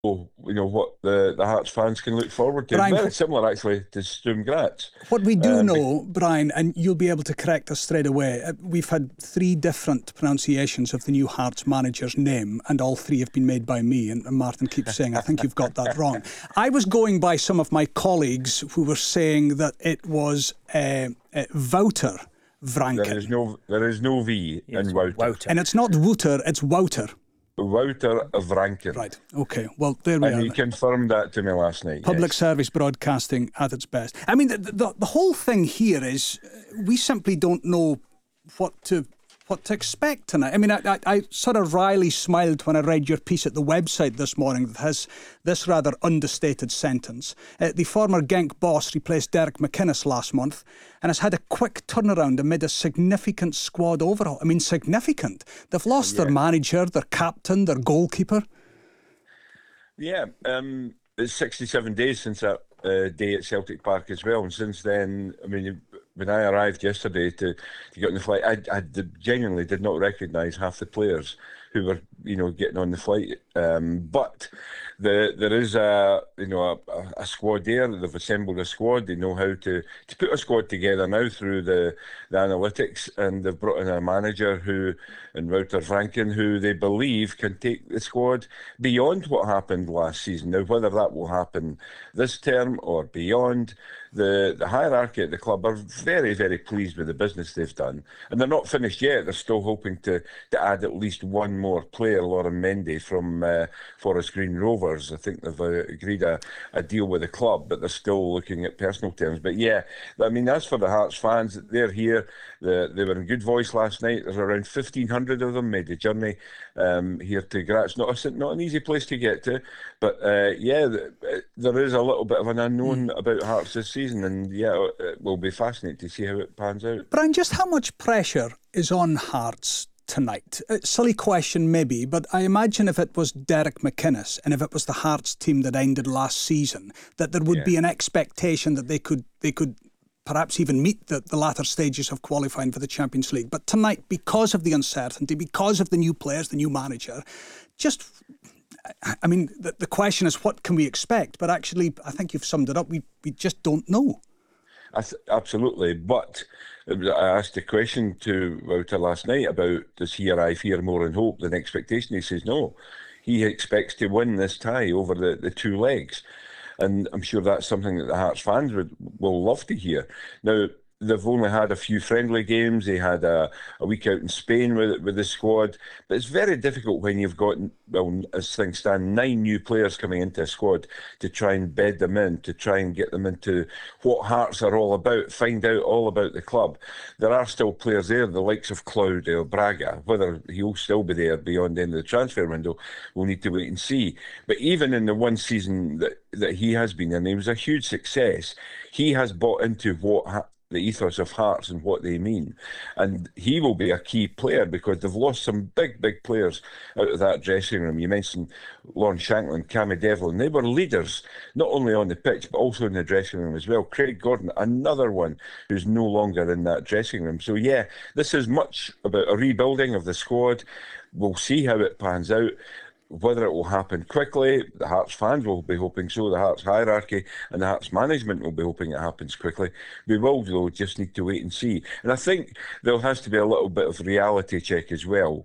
what the Hearts fans can look forward to. Brian, Very similar, actually, to Sturm Graz. what we do know, Brian, and you'll be able to correct us straight away, we've had 3 different pronunciations of the new Hearts manager's name, and all 3 have been made by me, and Martin keeps saying, I think you've got that wrong. I was going by some of my colleagues who were saying that it was Wouter Vranken. There is no V in Wouter. And it's not Wouter, it's Wouter. Wouter Vranken. Right, okay. Well, there we are. And he confirmed that to me last night. Public service broadcasting at its best. I mean, the whole thing here is we simply don't know what to expect tonight. I mean, I sort of wryly smiled when I read your piece at the website this morning that has this rather understated sentence. The former Genk boss replaced Derek McInnes last month and has had a quick turnaround amid a significant squad overhaul. I mean, significant. They've lost their manager, their captain, their goalkeeper. Yeah, it's 67 days since that day at Celtic Park as well. And since then, I mean, when I arrived yesterday to get on the flight, I genuinely did not recognise half the players who were, getting on the flight. But there is a squad there. They've assembled a squad. They know how to put a squad together now through the analytics, and they've brought in a manager in Wouter Vranken, who they believe can take the squad beyond what happened last season. Now, whether that will happen this term or beyond, the hierarchy at the club are very, very pleased with the business they've done. And they're not finished yet. They're still hoping to add at least one more player, Lauren Mendy from Forest Green Rovers. I think they've agreed a deal with the club, but they're still looking at personal terms. But yeah, I mean, as for the Hearts fans, they're here. They were in good voice last night. There's around 1,500 of them made the journey here to Graz. Not an easy place to get to, but there is a little bit of an unknown about Hearts this season, and it will be fascinating to see how it pans out. Brian, just how much pressure is on Hearts tonight? Silly question maybe, but I imagine if it was Derek McInnes and if it was the Hearts team that ended last season, that there would be an expectation that they could perhaps even meet the latter stages of qualifying for the Champions League. But tonight, because of the uncertainty, because of the new players, the new manager, the question is, what can we expect? But actually, I think you've summed it up. We just don't know. Absolutely. But I asked a question to Wouter last night about, does he arrive here more in hope than expectation? He says no. He expects to win this tie over the 2 legs. And I'm sure that's something that the Hearts fans will love to hear. Now, they've only had a few friendly games. They had a week out in Spain with the squad. But it's very difficult when you've got, as things stand, 9 new players coming into a squad to try and bed them in, to try and get them into what Hearts are all about, find out all about the club. There are still players there, the likes of Claudio Braga. Whether he'll still be there beyond the end of the transfer window, we'll need to wait and see. But even in the one season that he has been in, he was a huge success. He has bought into the ethos of Hearts and what they mean. And he will be a key player because they've lost some big, big players out of that dressing room. You mentioned Lawrence Shankland, Cammy Devlin. They were leaders, not only on the pitch, but also in the dressing room as well. Craig Gordon, another one who's no longer in that dressing room. So yeah, this is much about a rebuilding of the squad. We'll see how it pans out. Whether it will happen quickly, the Hearts fans will be hoping so, the Hearts hierarchy and the Hearts management will be hoping it happens quickly. We will, though, just need to wait and see. And I think there has to be a little bit of reality check as well.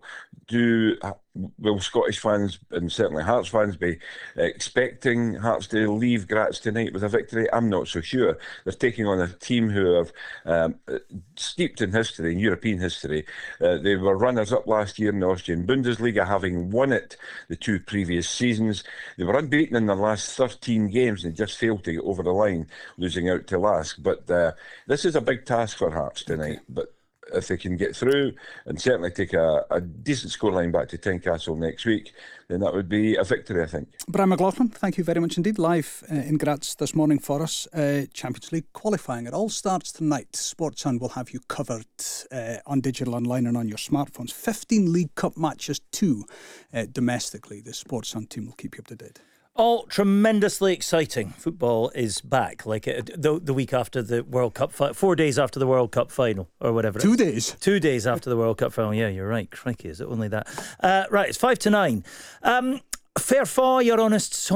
Will Scottish fans and certainly Hearts fans be expecting Hearts to leave Graz tonight with a victory? I'm not so sure. They're taking on a team who are steeped in history, in European history. They were runners-up last year in the Austrian Bundesliga, having won it the 2 previous seasons. They were unbeaten in their last 13 games and just failed to get over the line, losing out to Lask. But this is a big task for Hearts tonight. But if they can get through and certainly take a decent scoreline back to Tynecastle next week, then that would be a victory, I think. Brian McLaughlin, thank you very much indeed. Live in Graz this morning for us. Champions League qualifying. It all starts tonight. Sportsound will have you covered on digital, online and on your smartphones. 15 League Cup matches, 2 domestically. The Sportsound team will keep you up to date. All tremendously exciting. Football is back, like the week after the World Cup, 4 days after the World Cup final, or whatever. 2 days. 2 days after the World Cup final. Yeah, you're right. Crikey, is it only that? Right, it's 8:55. Fair fa, your honest son.